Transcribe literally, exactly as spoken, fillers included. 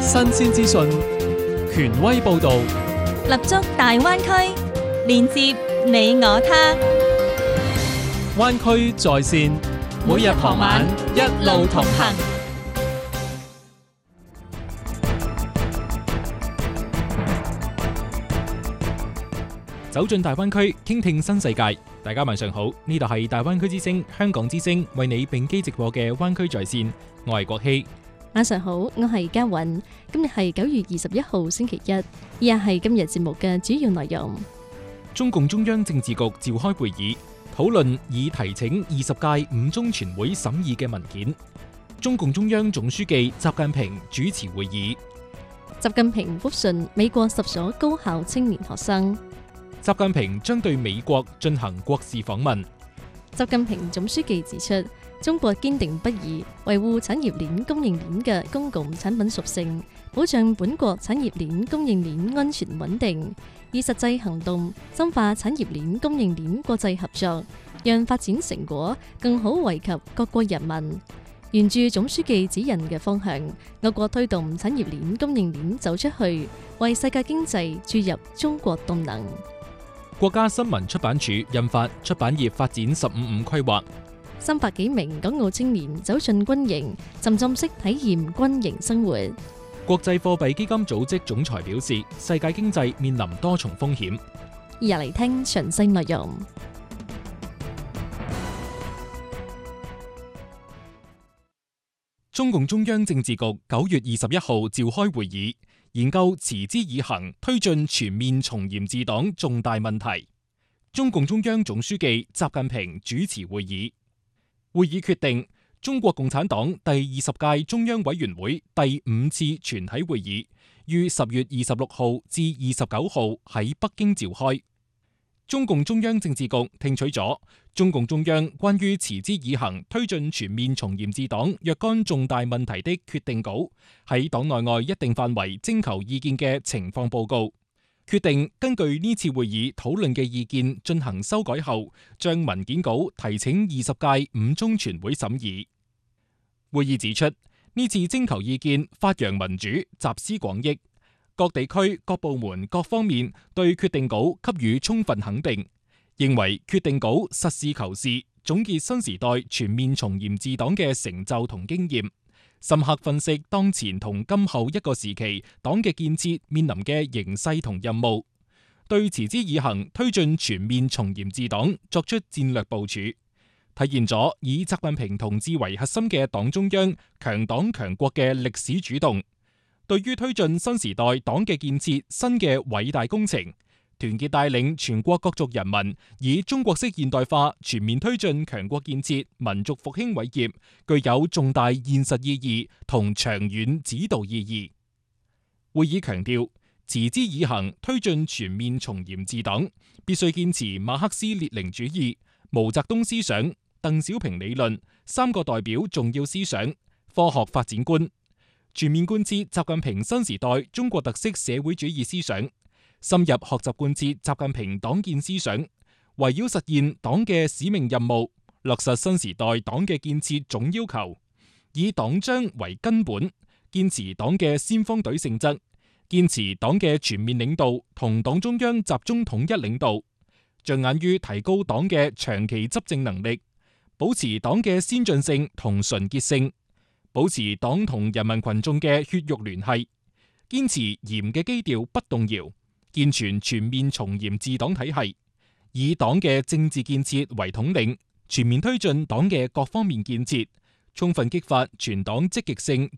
新鮮資訊，權威報導， 立足大灣區，連接你我他。 灣區在線，每日傍晚一路同行。走進大灣區，傾聽新世界。大家晚上好，呢度係大灣區之聲、香港之聲為你並機直播嘅灣區在線，我係國希。 晚上好，我係嘉韻。今日係九月二十一號星期一，以下係今日節目嘅主要內容。 中共中央政治局召開會議，討論已提請二十屆五中全會審議嘅文件。中共中央總書記習近平主持會議。 習近平復信美國十所高校青年學生。 習近平將對美國進行國事訪問。 習近平總書記指出，中國堅定不移維護產業鏈供應鏈嘅公共產品屬性，保障本國產業鏈供應鏈安全穩定，以實際行動深化產業鏈供應鏈國際合作，讓發展成果更好惠及各國人民。沿住總書記指引嘅方向，我國推動產業鏈供應鏈走出去，為世界經濟注入中國動能。 國家新聞出版署印發《出版業發展十五五規劃》， 三百幾名港澳青年走進軍營，沉浸式體驗軍營生活。 國際貨幣基金組織總裁表示，世界經濟面臨多重風險。 而入嚟聽詳細內容。 中共中央政治局九月二十一號召開會議，研究持之以恆推進全面從嚴治黨重大問題。中共中央總書記習近平主持會議。會議決定，中國共產黨第二十屆中央委員會第五次全體會議於十月二十六號至二十九號喺北京召開。中共中央政治局聽取咗中共中央關於持之以恆推進全面從嚴治黨若干重大問題的決定稿，喺黨內外一定範圍徵求意見嘅情況報告，決定根據呢次會議討論嘅意見進行修改後，將文件稿提請二十屆五中全會審議。會議指出，呢次徵求意見發揚民主，集思廣益。各地區、各部門、各方面對決定稿給予充分肯定，認為決定稿實事求是，總結新時代全面從嚴治黨嘅成就同經驗，深刻分析當前同今後一個時期黨嘅建設面臨嘅形勢同任務，對持之以恆推進全面從嚴治黨作出戰略部署，體現咗以習近平同志為核心嘅黨中央強黨強國嘅歷史主動。對於推進新時代黨嘅建設新嘅偉大工程，團結帶領全國各族人民以中國式現代化全面推進強國建設、民族復興偉業，具有重大現實意義同長遠指導意義。會議強調，持之以恆推進全面從嚴治黨，必須堅持馬克思列寧主義、毛澤東思想、鄧小平理論三個代表重要思想、科學發展觀，全面貫徹習近平新時代中國特色社會主義思想，深入學習貫徹習近平黨建思想，圍繞實現黨嘅使命任務，落實新時代黨嘅建設總要求，以黨章為根本，堅持黨嘅先鋒隊性質，堅持黨嘅全面領導同黨中央集中統一領導，着眼於提高黨嘅長期執政能力，保持黨嘅先進性同純潔性，保持黨同人民群眾嘅血肉聯繫，堅持嚴嘅基調不動搖，健全全面從嚴治黨體系，以黨嘅政治建設為統領，全面推進黨嘅各方面建設，充分激發全黨積極性